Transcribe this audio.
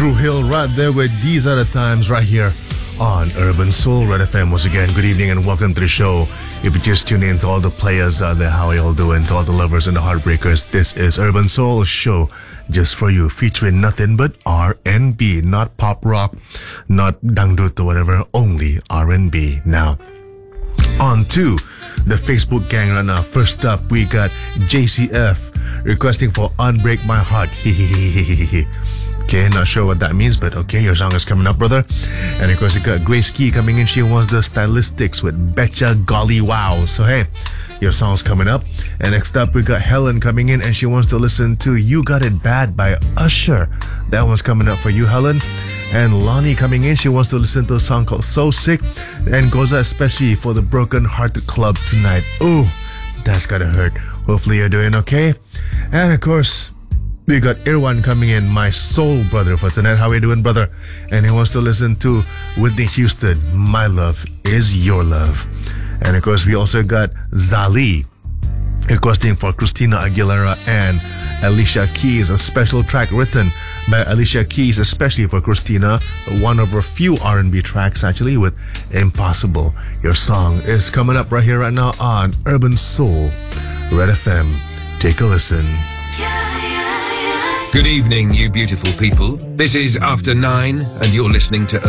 Drew Hill right there with These Are the Times right here on Urban Soul Red FM. Once again, good evening and welcome to the show. If you just tune in, to all the players out there, how are you all doing? To all the lovers and the heartbreakers, this is Urban Soul show just for you, featuring nothing but R&B, not pop rock, not dangdut or whatever, only R&B. Now, on to the Facebook gang right now. First up, we got JCF requesting for Unbreak My Heart. Okay, not sure what that means, but okay, your song is coming up, brother. And of course, we got Grace Key coming in. She wants the Stylistics with Betcha Golly Wow. So hey, your song's coming up. And next up, we got Helen coming in, and she wants to listen to You Got It Bad by Usher. That one's coming up for you, Helen. And Lonnie coming in, she wants to listen to a song called So Sick, and goes out especially for the Broken Hearted Club tonight. Ooh, that's gotta hurt. Hopefully you're doing okay. And of course, we got Irwan coming in, my soul brother for tonight. How are you doing, brother? And he wants to listen to Whitney Houston, My Love Is Your Love. And of course, we also got Zali requesting for Christina Aguilera and Alicia Keys, a special track written by Alicia Keys, especially for Christina, one of her few R&B tracks actually, with Impossible. Your song is coming up right here, right now on Urban Soul Red FM. Take a listen. Good evening, you beautiful people. This is After 9, and you're listening to